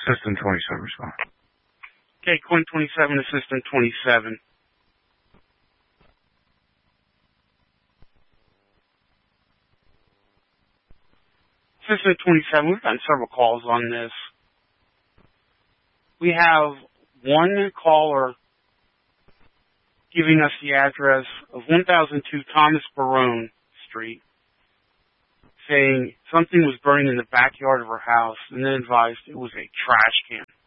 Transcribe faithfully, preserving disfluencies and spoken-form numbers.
System twenty-seven, respond. Okay, Quinn twenty-seven to System twenty-seven. System twenty-seven, we've gotten several calls on this. We have one caller giving us the address of one thousand two Thomas Barone Street, saying something was burning in the backyard of her house, and then advised it was a trash can.